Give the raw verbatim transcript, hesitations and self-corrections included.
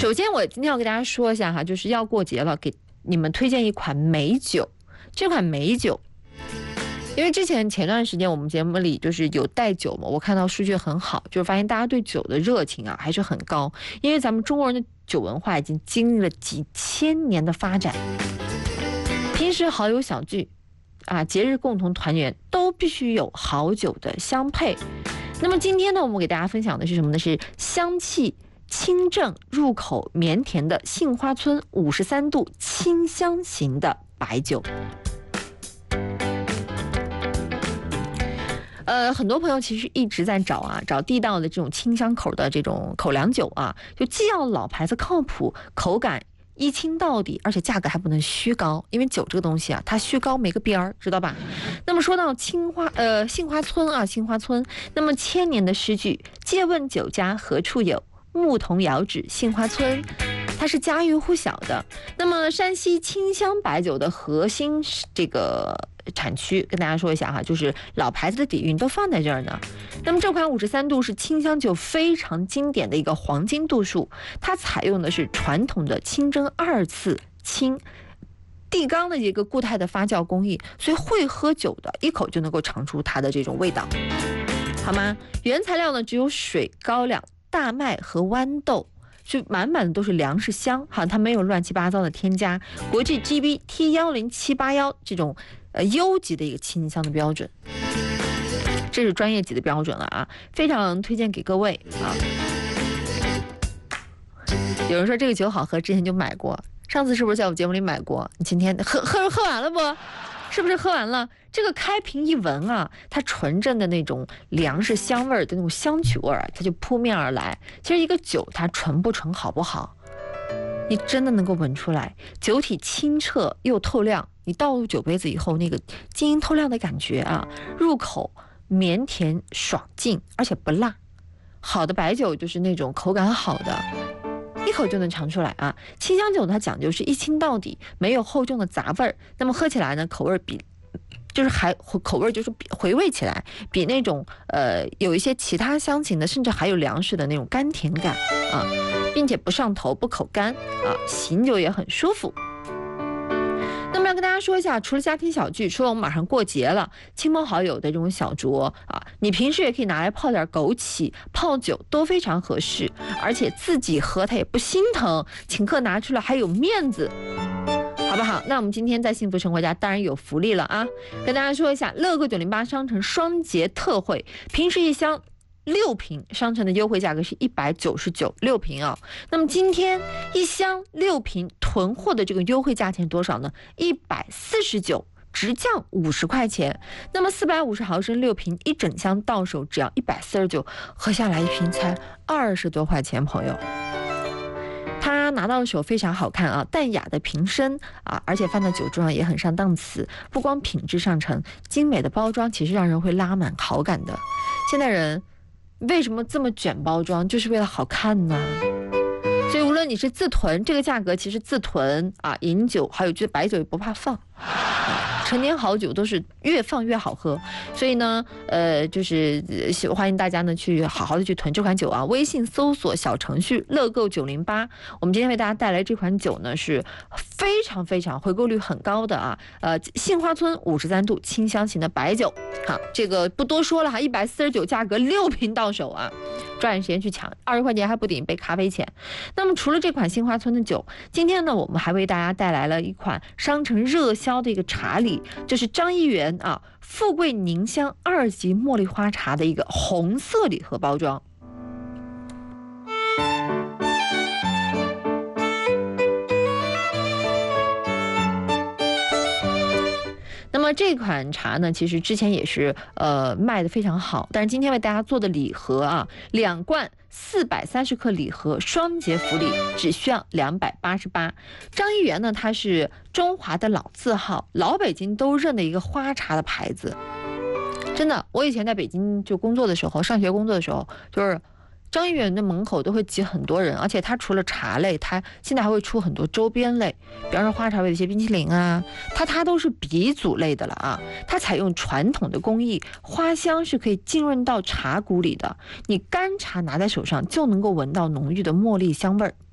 首先，我今天要给大家说一下哈，就是要过节了，给你们推荐一款美酒。这款美酒，因为之前前段时间我们节目里就是有带酒嘛，我看到数据很好，就是发现大家对酒的热情啊还是很高。因为咱们中国人的酒文化已经经历了几千年的发展，平时好友小聚啊，节日共同团圆，都必须有好酒的相配。那么今天呢，我们给大家分享的是什么呢？是香气清正、入口绵甜的杏花村五十三度清香型的白酒。呃，很多朋友其实一直在找啊，找地道的这种清香口的这种口粮酒啊，就既要老牌子靠谱，口感一清到底，而且价格还不能虚高，因为酒这个东西啊，它虚高没个边儿，知道吧？那么说到青花呃杏花村啊，杏花村，那么千年的诗句，借问酒家何处有？牧童遥指杏花村。它是家喻户晓的。那么山西清香白酒的核心这个产区，跟大家说一下哈，就是老牌子的底蕴都放在这儿呢。那么这款五十三度是清香酒非常经典的一个黄金度数，它采用的是传统的清蒸二次清地缸的一个固态的发酵工艺，所以会喝酒的一口就能够尝出它的这种味道，好吗？原材料呢只有水、高粱、大麦和豌豆。就满满的都是粮食香哈，它没有乱七八糟的添加。国际 G B T 一零七八一这种呃优级的一个清香的标准，这是专业级的标准了啊，非常推荐给各位啊。有人说这个酒好喝，之前就买过，上次是不是在我节目里买过？你今天喝喝喝完了不？是不是喝完了？这个开瓶一闻啊，它纯正的那种粮食香味的那种香曲味儿，它就扑面而来。其实一个酒它纯不纯好不好，你真的能够闻出来。酒体清澈又透亮，你倒入酒杯子以后，那个晶莹透亮的感觉啊，入口绵甜爽劲，而且不辣。好的白酒就是那种口感好的，一口就能尝出来啊。清香酒它讲究是一清到底，没有厚重的杂味儿，那么喝起来呢，口味比就是还口味就是回味起来比那种呃有一些其他香型的，甚至还有粮食的那种甘甜感啊，并且不上头不口干啊，醒酒也很舒服。那么要跟大家说一下，除了家庭小聚，除了我们马上过节了，亲朋好友的这种小酌啊，你平时也可以拿来泡点枸杞、泡酒都非常合适，而且自己喝它也不心疼，请客拿出来还有面子，好不好？那我们今天在幸福生活家当然有福利了啊！跟大家说一下，乐购九零八商城双节特惠，平时一箱六瓶，商城的优惠价格是一百九十九，六瓶啊。那么今天一箱六瓶囤货的这个优惠价钱多少呢？一百四十九，直降五十块钱。那么四百五十毫升六瓶，一整箱到手只要一百四十九，喝下来一瓶才二十多块钱，朋友。它拿到手非常好看啊，淡雅的瓶身啊，而且放在酒桌上也很上档次。不光品质上乘，精美的包装其实让人会拉满好感的。现代人为什么这么卷包装，就是为了好看呢？所以无论你是自囤，这个价格其实自囤啊，饮酒还有这白酒也不怕放。陈年好酒都是越放越好喝，所以呢，呃，就是欢迎大家呢去好好的去囤这款酒啊。微信搜索小程序乐购九零八，我们今天为大家带来这款酒呢是非常非常回购率很高的啊，呃，杏花村五十三度清香型的白酒。好，这个不多说了哈，一百四十九价格六瓶到手啊，抓紧时间去抢，二十块钱还不顶一杯咖啡钱。那么除了这款杏花村的酒，今天呢我们还为大家带来了一款商城热销的一个茶礼。就是张一元啊，富贵宁香二级茉莉花茶的一个红色礼盒包装。那么这款茶呢，其实之前也是呃卖的非常好，但是今天为大家做的礼盒啊，两罐四百三十克礼盒双节福利，只需要两百八十八。张一元呢，它是中华的老字号，老北京都认的一个花茶的牌子。真的，我以前在北京就工作的时候，上学工作的时候，就是张一元的门口都会挤很多人，而且它除了茶类，它现在还会出很多周边类，比方说花茶味的一些冰淇淋啊，它它都是鼻祖类的了啊。它采用传统的工艺，花香是可以浸润到茶骨里的，你干茶拿在手上就能够闻到浓郁的茉莉香味儿。